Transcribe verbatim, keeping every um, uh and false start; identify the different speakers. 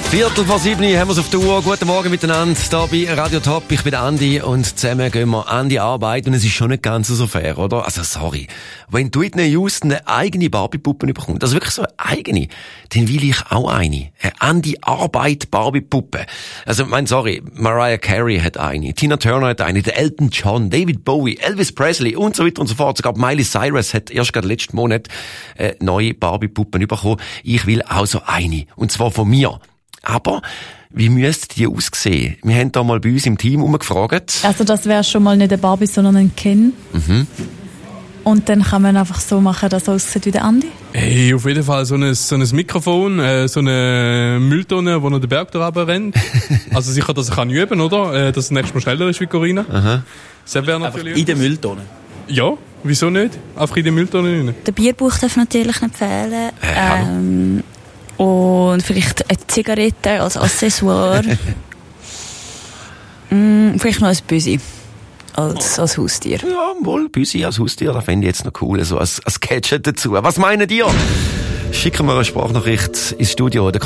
Speaker 1: Viertel vor sieben haben wir es auf der Uhr. Guten Morgen miteinander, hier bei Radio Top. Ich bin der Andi und zusammen gehen wir an die Arbeit. Und es ist schon nicht ganz so fair, oder? Also, sorry. Wenn Whitney Houston eine eigene Barbie-Puppe bekommt, also wirklich so eine eigene, dann will ich auch eine. Eine an die Arbeit Barbie-Puppe. Also, mein, sorry, Mariah Carey hat eine, Tina Turner hat eine, der Elton John, David Bowie, Elvis Presley und so weiter und so fort. Sogar Miley Cyrus hat erst gerade letzten Monat äh, neue Barbie-Puppen bekommen. Ich will auch so eine. Und zwar von mir. Aber wie müsste die aussehen? Wir haben da mal bei uns im Team umgefragt.
Speaker 2: Also das wäre schon mal nicht ein Barbie, sondern ein Ken.
Speaker 1: Mhm.
Speaker 2: Und dann kann man einfach so machen, dass es aussieht wie der Andi.
Speaker 3: Hey, auf jeden Fall so ein, so ein Mikrofon, äh, so eine Mülltonne, wo noch den Berg da rennt. Also sicher, dass ich kann üben, oder? Äh, dass es nächstes Mal schneller ist wie Corinna.
Speaker 1: Aha.
Speaker 3: Das wäre natürlich
Speaker 4: in der Mülltonne?
Speaker 3: Ja, wieso nicht? Einfach in der Mülltonne rein.
Speaker 5: Der Bierbuch darf natürlich nicht fehlen.
Speaker 1: Äh,
Speaker 5: ähm, und vielleicht eine Zigarette als Accessoire. mm, vielleicht noch ein Büsi als, als Haustier.
Speaker 1: Ja, wohl, Büsi als Haustier, das fände ich jetzt noch cool, so als, als Gadget dazu. Was meinen ihr? Schicken wir eine Sprachnachricht ins Studio.